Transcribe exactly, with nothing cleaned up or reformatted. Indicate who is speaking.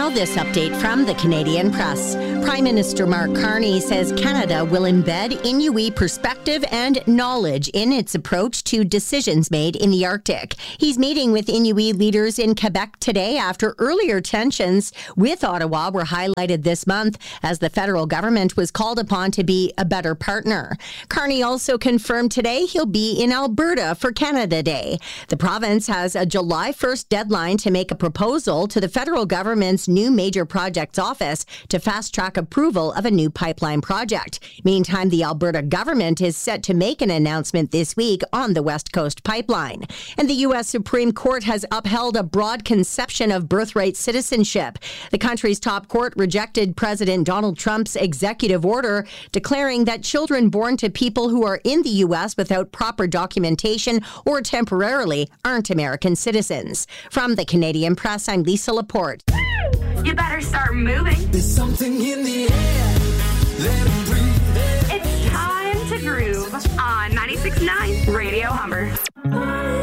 Speaker 1: Now this update from the Canadian Press. Prime Minister Mark Carney says Canada will embed Inuit perspective and knowledge in its approach to decisions made in the Arctic. He's meeting with Inuit leaders in Quebec today after earlier tensions with Ottawa were highlighted this month as the federal government was called upon to be a better partner. Carney also confirmed today he'll be in Alberta for Canada Day. The province has a July first deadline to make a proposal to the federal government's new major projects office to fast-track approval of a new pipeline project. Meantime, the Alberta government is set to make an announcement this week on the West Coast pipeline. And the U S Supreme Court has upheld a broad conception of birthright citizenship. The country's top court rejected President Donald Trump's executive order declaring that children born to people who are in the U S without proper documentation or temporarily aren't American citizens. From the Canadian Press, I'm Lisa Laporte.
Speaker 2: You better start moving.
Speaker 3: There's something in the air. Let 'em breathe.
Speaker 2: It's time to groove on ninety-six point nine